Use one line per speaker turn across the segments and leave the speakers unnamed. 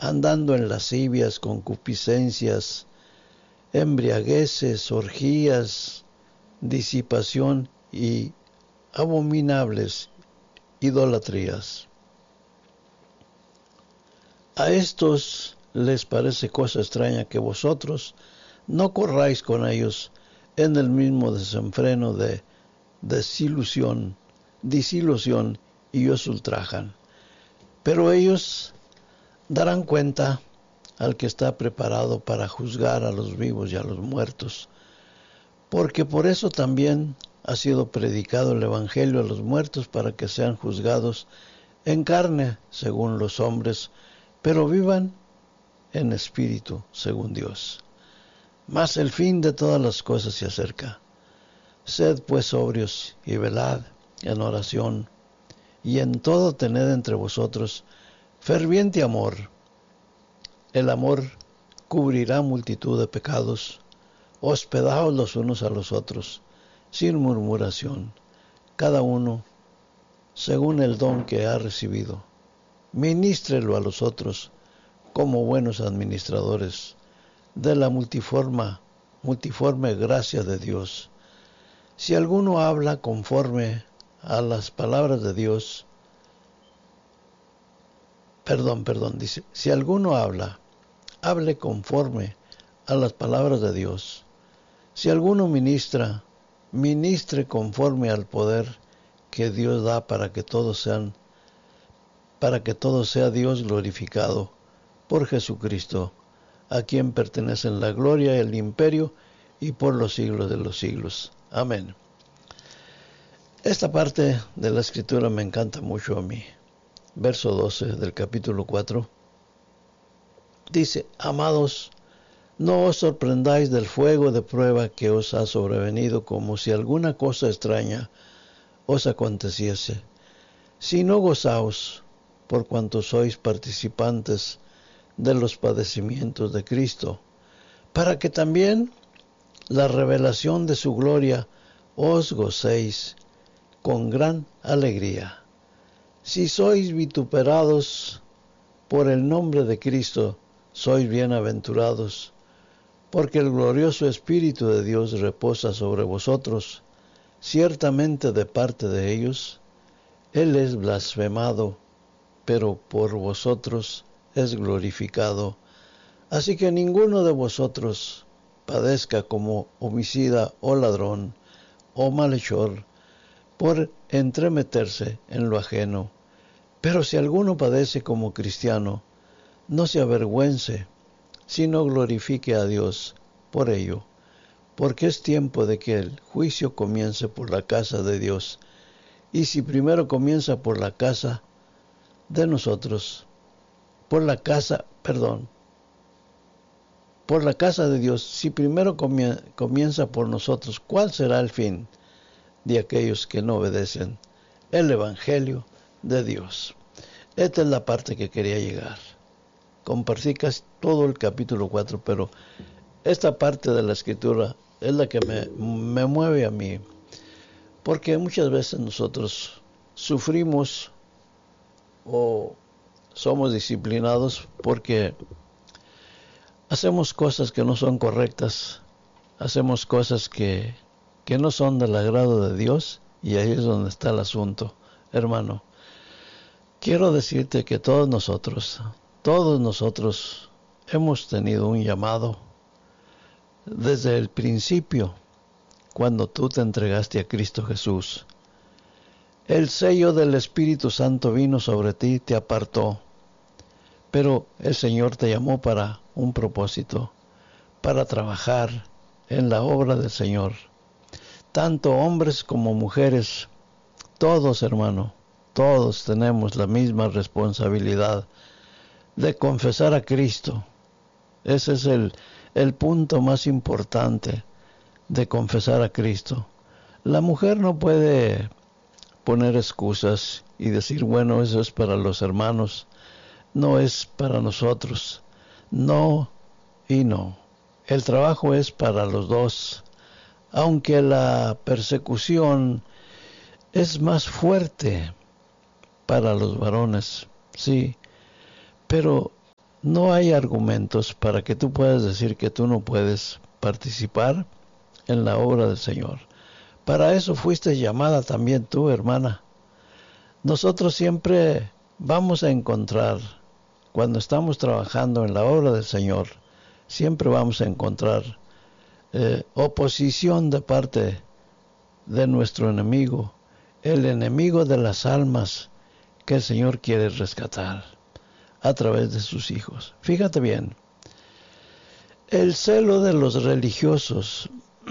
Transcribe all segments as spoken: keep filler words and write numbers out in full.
andando en lascivias, concupiscencias, embriagueces, orgías, disipación y abominables idolatrías. A estos les parece cosa extraña que vosotros no corráis con ellos en el mismo desenfreno de desilusión, disilusión y os ultrajan. Pero ellos darán cuenta al que está preparado para juzgar a los vivos y a los muertos, porque por eso también ha sido predicado el Evangelio a los muertos para que sean juzgados en carne según los hombres, pero vivan en espíritu según Dios. Mas el fin de todas las cosas se acerca. Sed pues sobrios y velad en oración, y en todo tened entre vosotros ferviente amor. El amor cubrirá multitud de pecados. Hospedaos los unos a los otros, sin murmuración, cada uno según el don que ha recibido. Ministrelo a los otros como buenos administradores de la multiforme, multiforme gracia de Dios. Si alguno habla conforme a las palabras de Dios, perdón, perdón, dice, si alguno habla, hable conforme a las palabras de Dios. Si alguno ministra, ministre conforme al poder que Dios da para que todos sean, para que todo sea Dios glorificado por Jesucristo, a quien pertenecen la gloria y el imperio y por los siglos de los siglos. Amén. Esta parte de la Escritura me encanta mucho a mí. Verso doce del capítulo cuatro. Dice, amados, no os sorprendáis del fuego de prueba que os ha sobrevenido como si alguna cosa extraña os aconteciese, sino gozaos por cuanto sois participantes de los padecimientos de Cristo, para que también la revelación de su gloria os gocéis con gran alegría. Si sois vituperados por el nombre de Cristo, sois bienaventurados, porque el glorioso Espíritu de Dios reposa sobre vosotros. Ciertamente de parte de ellos, Él es blasfemado, pero por vosotros es glorificado. Así que ninguno de vosotros padezca como homicida o ladrón o malhechor por entremeterse en lo ajeno. Pero si alguno padece como cristiano, no se avergüence, sino glorifique a Dios por ello, porque es tiempo de que el juicio comience por la casa de Dios. Y si primero comienza por la casa de nosotros, por la casa, perdón, por la casa de Dios, si primero comienza por nosotros, ¿cuál será el fin de aquellos que no obedecen el Evangelio de Dios? Esta es la parte que quería llegar. Compartí casi todo el capítulo cuatro, pero esta parte de la Escritura es la que me, me mueve a mí, porque muchas veces nosotros sufrimos o somos disciplinados porque hacemos cosas que no son correctas, hacemos cosas que, que no son del agrado de Dios, y ahí es donde está el asunto, hermano. Quiero decirte que todos nosotros, todos nosotros hemos tenido un llamado desde el principio, cuando tú te entregaste a Cristo Jesús. El sello del Espíritu Santo vino sobre ti, te apartó. Pero el Señor te llamó para un propósito, para trabajar en la obra del Señor. Tanto hombres como mujeres, todos, hermano, todos tenemos la misma responsabilidad de confesar a Cristo. Ese es el, el punto más importante, de confesar a Cristo. La mujer no puede poner excusas y decir, bueno, eso es para los hermanos, no es para nosotros. No y no. El trabajo es para los dos. Aunque la persecución es más fuerte para los varones, sí, pero No hay argumentos para que tú puedas decir que tú no puedes participar en la obra del Señor. Para eso fuiste llamada también tú, hermana. Nosotros siempre vamos a encontrar, cuando estamos trabajando en la obra del Señor, siempre vamos a encontrar eh, oposición de parte de nuestro enemigo, el enemigo de las almas que el Señor quiere rescatar a través de sus hijos. Fíjate bien, el celo de los religiosos,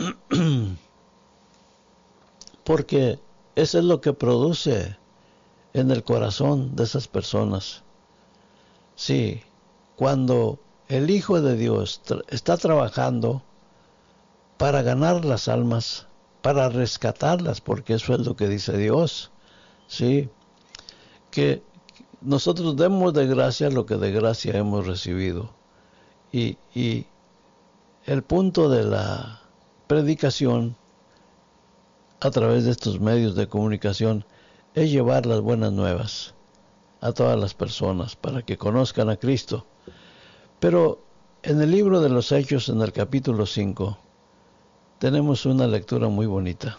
porque eso es lo que produce en el corazón de esas personas. Sí, cuando el Hijo de Dios tra- está trabajando para ganar las almas, para rescatarlas, porque eso es lo que dice Dios, sí, que nosotros demos de gracia lo que de gracia hemos recibido. Y, y el punto de la predicación a través de estos medios de comunicación es llevar las buenas nuevas a todas las personas para que conozcan a Cristo. Pero en el libro de los Hechos, en el capítulo cinco, tenemos una lectura muy bonita.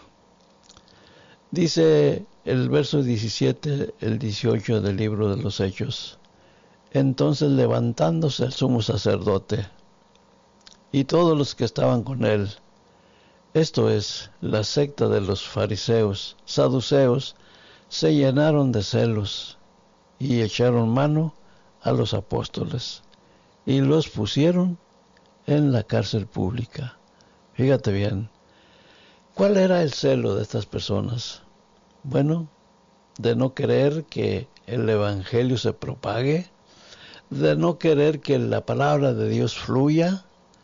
Dice el verso diecisiete, el dieciocho del libro de los Hechos: entonces levantándose el sumo sacerdote y todos los que estaban con él, esto es, la secta de los fariseos, saduceos, se llenaron de celos y echaron mano a los apóstoles y los pusieron en la cárcel pública. Fíjate bien, ¿cuál era el celo de estas personas? Bueno, de no querer que el evangelio se propague, de no querer que la palabra de Dios fluya.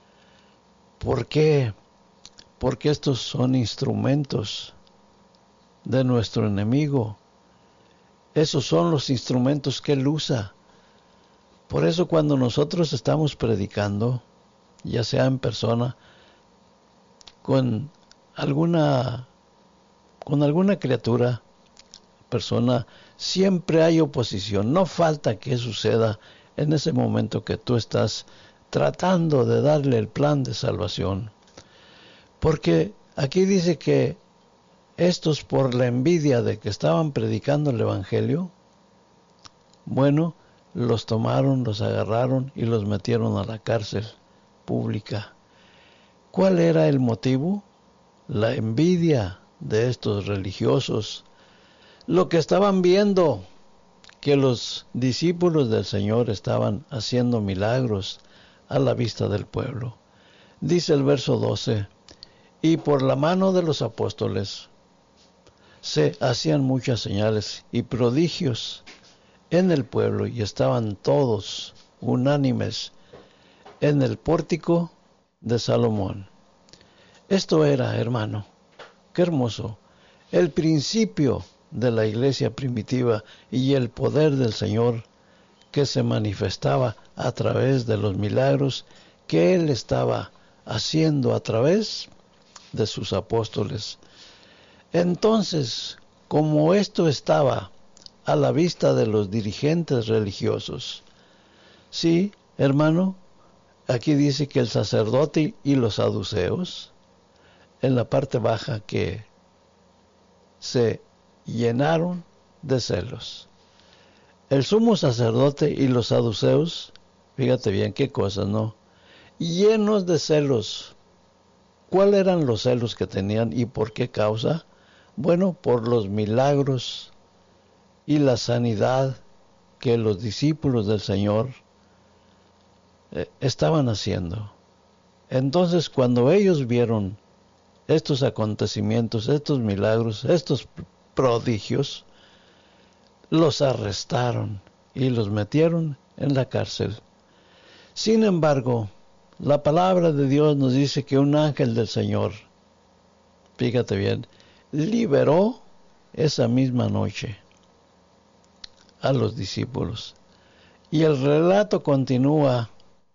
¿Por qué? Porque estos son instrumentos de nuestro enemigo. Esos son los instrumentos que él usa. Por eso cuando nosotros estamos predicando, ya sea en persona, con alguna, con alguna criatura, persona, siempre hay oposición. No falta que suceda en ese momento que tú estás tratando de darle el plan de salvación. Porque aquí dice que estos, por la envidia de que estaban predicando el evangelio, bueno, los tomaron, los agarraron y los metieron a la cárcel pública. ¿Cuál era el motivo? La envidia de estos religiosos. Lo que estaban viendo, que los discípulos del Señor estaban haciendo milagros a la vista del pueblo. Dice el verso doce: y por la mano de los apóstoles se hacían muchas señales y prodigios en el pueblo, y estaban todos unánimes en el pórtico de Salomón. Esto era, hermano, qué hermoso, el principio de la iglesia primitiva y el poder del Señor que se manifestaba a través de los milagros que Él estaba haciendo a través de sus apóstoles. Entonces, como esto estaba a la vista de los dirigentes religiosos, sí, hermano, aquí dice que el sacerdote y los saduceos, en la parte baja, que se llenaron de celos. El sumo sacerdote y los saduceos, fíjate bien qué cosas, ¿no? Llenos de celos. ¿Cuáles eran los celos que tenían y por qué causa? Bueno, por los milagros y la sanidad que los discípulos del Señor eh, estaban haciendo. Entonces, cuando ellos vieron estos acontecimientos, estos milagros, estos prodigios, los arrestaron y los metieron en la cárcel. Sin embargo, la palabra de Dios nos dice que un ángel del Señor, fíjate bien, liberó esa misma noche a los discípulos. Y el relato continúa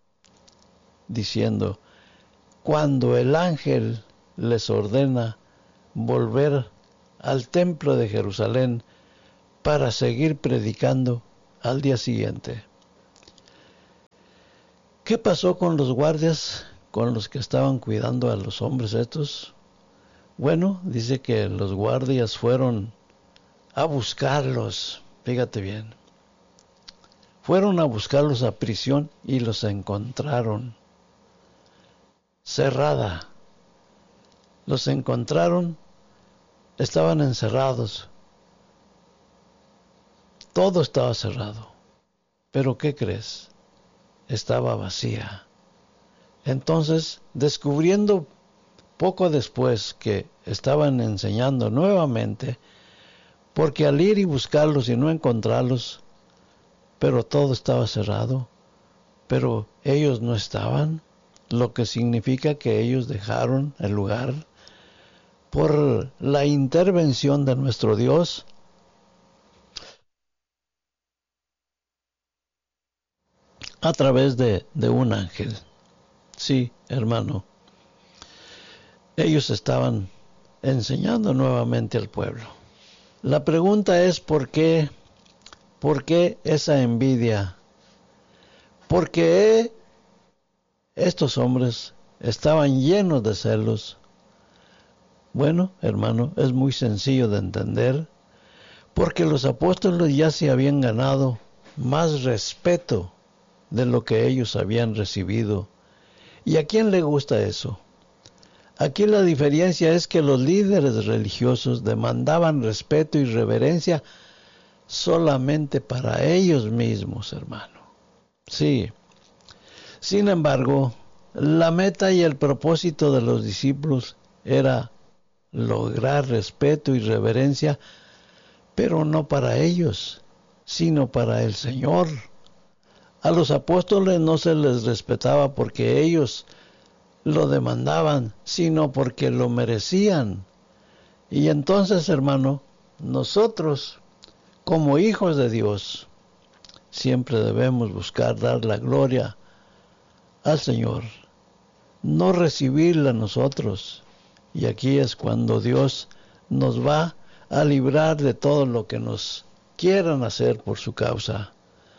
diciendo: cuando el ángel les ordena volver al templo de Jerusalén para seguir predicando al día siguiente. ¿Qué pasó con los guardias, con los que estaban cuidando a los hombres estos? Bueno, dice que los guardias fueron a buscarlos, fíjate bien. Fueron a buscarlos a prisión y los encontraron cerrada. Los encontraron, estaban encerrados. Todo estaba cerrado. Pero ¿qué crees? Estaba vacía. Entonces, descubriendo poco después que estaban enseñando nuevamente, porque al ir y buscarlos y no encontrarlos, pero todo estaba cerrado, pero ellos no estaban, lo que significa que ellos dejaron el lugar por la intervención de nuestro Dios. A través de, de un ángel. Sí, hermano. Ellos estaban enseñando nuevamente al pueblo. La pregunta es ¿por qué? ¿Por qué esa envidia? ¿Por qué estos hombres estaban llenos de celos? Bueno, hermano, es muy sencillo de entender. Porque los apóstoles ya se habían ganado más respeto de lo que ellos habían recibido. ¿Y a quién le gusta eso? Aquí la diferencia es que los líderes religiosos demandaban respeto y reverencia solamente para ellos mismos, hermano. Sí. Sin embargo, la meta y el propósito de los discípulos era lograr respeto y reverencia, pero no para ellos, sino para el Señor. A los apóstoles no se les respetaba porque ellos lo demandaban, sino porque lo merecían. Y entonces, hermano, nosotros, como hijos de Dios, siempre debemos buscar dar la gloria al Señor, no recibirla nosotros. Y aquí es cuando Dios nos va a librar de todo lo que nos quieran hacer por su causa.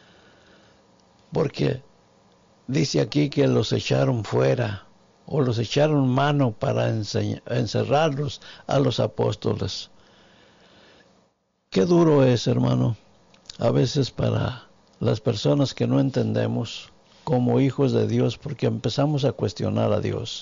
Porque dice aquí que los echaron fuera, o los echaron mano para encerrarlos a los apóstoles. Qué duro es, hermano, a veces para las personas que no entendemos como hijos de Dios, porque empezamos a cuestionar a Dios.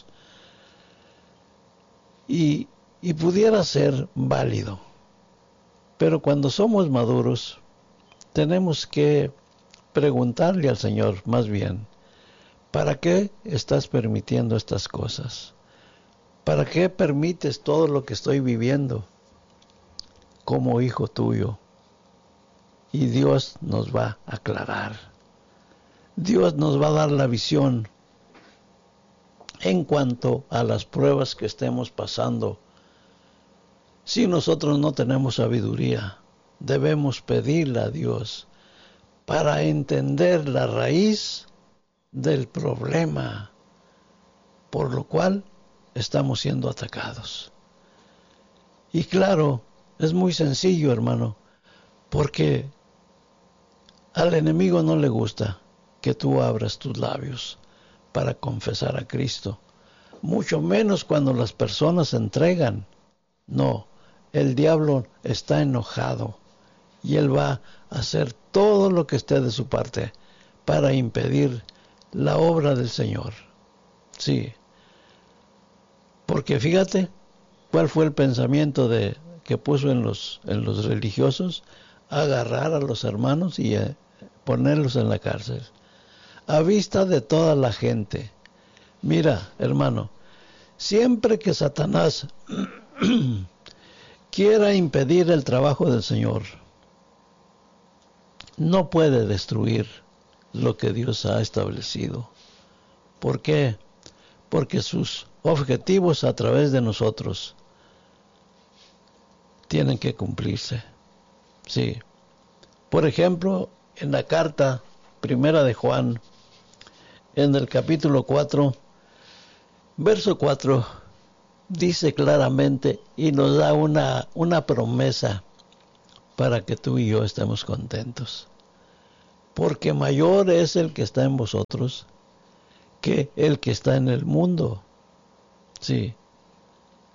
Y, y pudiera ser válido, pero cuando somos maduros, tenemos que preguntarle al Señor, más bien, ¿para qué estás permitiendo estas cosas? ¿Para qué permites todo lo que estoy viviendo como hijo tuyo? Y Dios nos va a aclarar. Dios nos va a dar la visión en cuanto a las pruebas que estemos pasando. Si nosotros no tenemos sabiduría, debemos pedirle a Dios para entender la raíz del problema por lo cual estamos siendo atacados. Y claro, es muy sencillo, hermano, porque al enemigo no le gusta que tú abras tus labios para confesar a Cristo, mucho menos cuando las personas se entregan. No, el diablo está enojado y él va a hacer todo lo que esté de su parte para impedir la obra del Señor. Sí. Porque fíjate, ¿cuál fue el pensamiento de, que puso en los, en los religiosos? Agarrar a los hermanos y eh, ponerlos en la cárcel, a vista de toda la gente. Mira, hermano, siempre que Satanás quiera impedir el trabajo del Señor, no puede destruir lo que Dios ha establecido. ¿Por qué? Porque sus objetivos a través de nosotros tienen que cumplirse. Sí. Por ejemplo, en la carta primera de Juan, en el capítulo cuatro, verso cuatro, dice claramente y nos da una, una promesa para que tú y yo estemos contentos. Porque mayor es el que está en vosotros que el que está en el mundo. Sí,